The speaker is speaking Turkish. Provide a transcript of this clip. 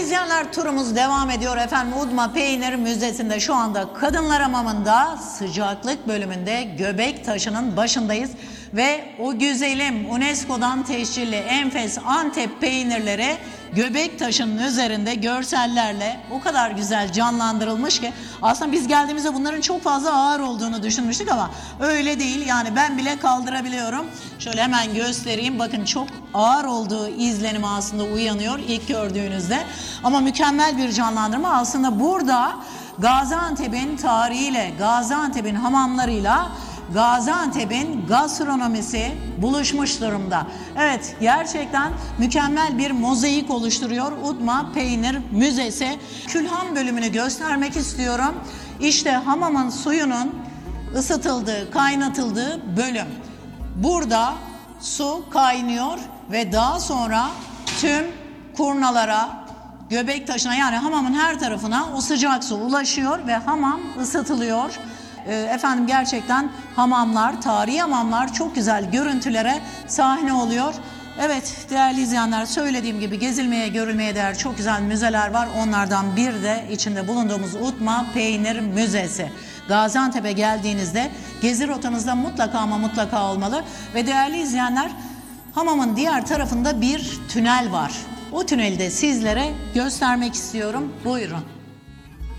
izleyenler, turumuz devam ediyor efendim. Udma Peynir Müzesi'nde şu anda Kadınlar Hamamı'nda sıcaklık bölümünde Göbektaşı'nın başındayız. Ve o güzelim UNESCO'dan tescilli enfes Antep peynirleri Göbektaşı'nın üzerinde görsellerle o kadar güzel canlandırılmış ki aslında biz geldiğimizde bunların çok fazla ağır olduğunu düşünmüştük ama öyle değil. Yani ben bile kaldırabiliyorum. Şöyle hemen göstereyim. Bakın çok ağır olduğu izlenimi aslında uyanıyor ilk gördüğünüzde. Ama mükemmel bir canlandırma. Aslında burada Gaziantep'in tarihiyle, Gaziantep'in hamamlarıyla Gaziantep'in gastronomisi buluşmuş durumda. Evet, gerçekten mükemmel bir mozaik oluşturuyor Udma Peynir Müzesi. Külhan bölümünü göstermek istiyorum. İşte hamamın suyunun ısıtıldığı, kaynatıldığı bölüm. Burada su kaynıyor ve daha sonra tüm kurnalara, Göbektaşı'na, yani hamamın her tarafına o sıcak su ulaşıyor ve hamam ısıtılıyor. Efendim gerçekten hamamlar, tarihi hamamlar çok güzel görüntülere sahne oluyor. Evet değerli izleyenler, söylediğim gibi gezilmeye, görülmeye değer çok güzel müzeler var. Onlardan bir de içinde bulunduğumuz Udma Peynir Müzesi. Gaziantep'e geldiğinizde gezi rotanızda mutlaka ama mutlaka olmalı. Ve değerli izleyenler, hamamın diğer tarafında bir tünel var. O tüneli de sizlere göstermek istiyorum. Buyurun.